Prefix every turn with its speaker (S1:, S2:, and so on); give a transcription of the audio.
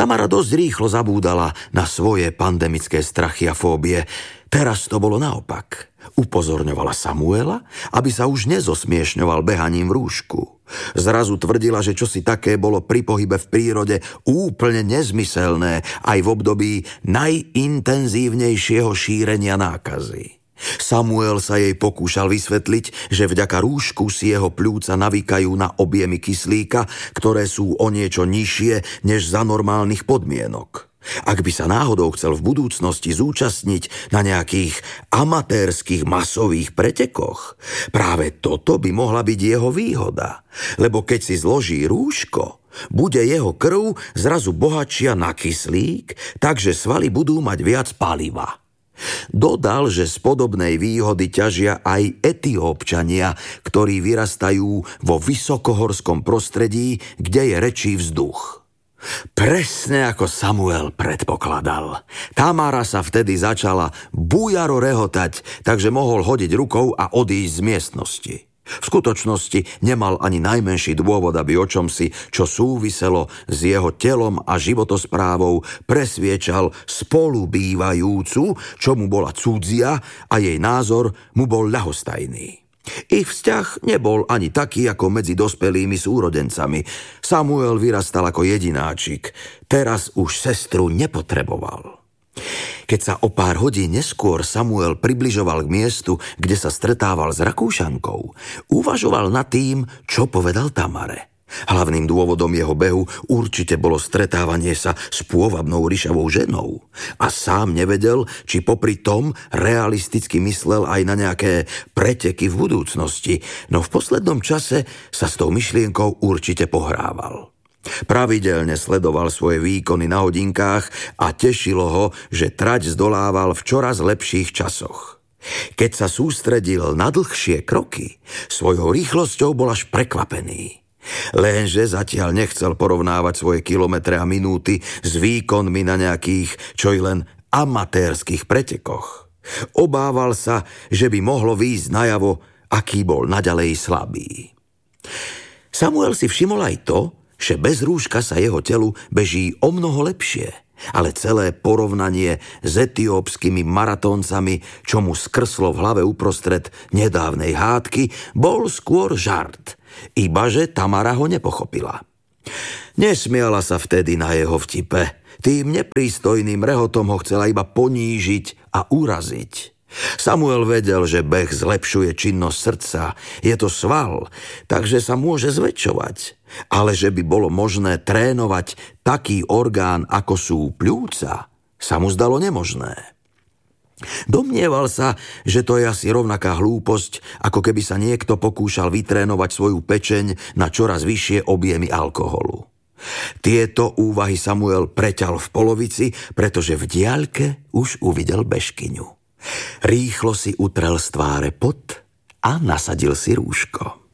S1: Tamara dosť rýchlo zabúdala na svoje pandemické strachy a fóbie. Teraz to bolo naopak. Upozorňovala Samuela, aby sa už nezosmiešňoval behaním v rúšku. Zrazu tvrdila, že čosi také bolo pri pohybe v prírode úplne nezmyselné aj v období najintenzívnejšieho šírenia nákazy. Samuel sa jej pokúšal vysvetliť, že vďaka rúšku si jeho pľúca navykajú na objemy kyslíka, ktoré sú o niečo nižšie než za normálnych podmienok. Ak by sa náhodou chcel v budúcnosti zúčastniť na nejakých amatérskych masových pretekoch, práve toto by mohla byť jeho výhoda, lebo keď si zloží rúško, bude jeho krv zrazu bohatšia na kyslík, takže svaly budú mať viac paliva. Dodal, že z podobnej výhody ťažia aj Etiópčania, ktorí vyrastajú vo vysokohorskom prostredí, kde je rečí vzduch. Presne ako Samuel predpokladal. Tamara sa vtedy začala bujaro rehotať, takže mohol hodiť rukou a odísť z miestnosti. V skutočnosti nemal ani najmenší dôvod, aby o čomsi, čo súviselo s jeho telom a životosprávou, presviečal spolubývajúcu, čo mu bola cudzia a jej názor mu bol ľahostajný. Ich vzťah nebol ani taký ako medzi dospelými súrodencami. Samuel vyrastal ako jedináčik, teraz už sestru nepotreboval. Keď sa o pár hodín neskôr Samuel približoval k miestu, kde sa stretával s Rakúšankou, uvažoval nad tým, čo povedal Tamare. Hlavným dôvodom jeho behu určite bolo stretávanie sa s pôvabnou ryšavou ženou. A sám nevedel, či popri tom realisticky myslel aj na nejaké preteky v budúcnosti, no v poslednom čase sa s tou myšlienkou určite pohrával. Pravidelne sledoval svoje výkony na hodinkách a tešilo ho, že trať zdolával v čoraz lepších časoch. Keď sa sústredil na dlhšie kroky, svojou rýchlosťou bol až prekvapený. Lenže zatiaľ nechcel porovnávať svoje kilometre a minúty s výkonmi na nejakých, čo i len amatérskych pretekoch. Obával sa, že by mohlo výjsť najavo, aký bol naďalej slabý. Samuel si všimol aj to, že bez rúška sa jeho telu beží o mnoho lepšie, ale celé porovnanie s etiópskymi maratóncami, čo mu skrslo v hlave uprostred nedávnej hádky, bol skôr žart, ibaže Tamara ho nepochopila. Nesmiala sa vtedy na jeho vtipe, tým neprístojným rehotom ho chcela iba ponížiť a uraziť. Samuel vedel, že beh zlepšuje činnosť srdca, je to sval, takže sa môže zväčšovať. Ale že by bolo možné trénovať taký orgán, ako sú pľúca, sa mu zdalo nemožné. Domnieval sa, že to je asi rovnaká hlúposť, ako keby sa niekto pokúšal vytrénovať svoju pečeň na čoraz vyššie objemy alkoholu. Tieto úvahy Samuel preťal v polovici, pretože v diaľke už uvidel bežkyňu. Rýchlo si utrel z tváre pot a nasadil si rúško.